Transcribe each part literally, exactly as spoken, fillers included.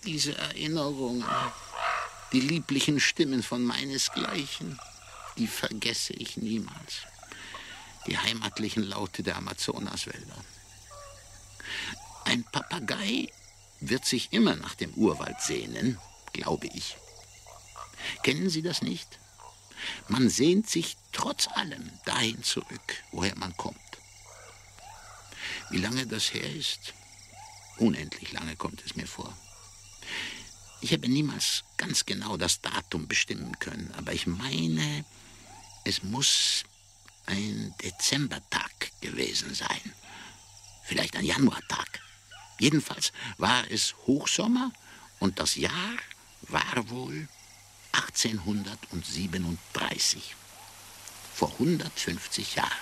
Diese Erinnerungen, die lieblichen Stimmen von meinesgleichen, die vergesse ich niemals. Die heimatlichen Laute der Amazonaswälder. Ein Papagei wird sich immer nach dem Urwald sehnen, glaube ich. Kennen Sie das nicht? Man sehnt sich trotz allem dahin zurück, woher man kommt. Wie lange das her ist? Unendlich lange kommt es mir vor. Ich habe niemals ganz genau das Datum bestimmen können, aber ich meine, es muss ein Dezembertag gewesen sein. Vielleicht ein Januartag. Jedenfalls war es Hochsommer und das Jahr war wohl achtzehnhundertsiebenunddreißig. Vor hundertfünfzig Jahren.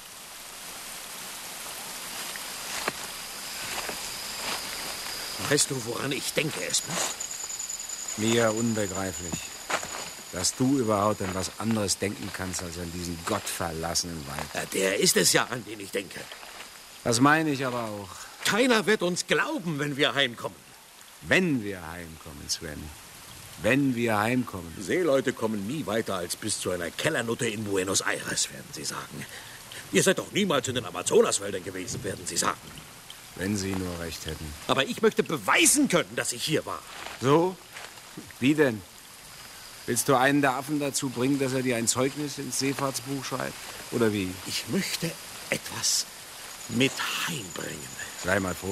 Weißt du, woran ich denke, Espen? Mir unbegreiflich, dass du überhaupt an was anderes denken kannst als an diesen gottverlassenen Wald. Ja, der ist es ja, an den ich denke. Das meine ich aber auch. Keiner wird uns glauben, wenn wir heimkommen. Wenn wir heimkommen, Sven. Wenn wir heimkommen. Seeleute kommen nie weiter als bis zu einer Kellernutte in Buenos Aires, werden sie sagen. Ihr seid doch niemals in den Amazonaswäldern gewesen, werden sie sagen. Wenn sie nur recht hätten. Aber ich möchte beweisen können, dass ich hier war. So? Wie denn? Willst du einen der Affen dazu bringen, dass er dir ein Zeugnis ins Seefahrtsbuch schreibt? Oder wie? Ich möchte etwas mit heimbringen. Sei mal froh.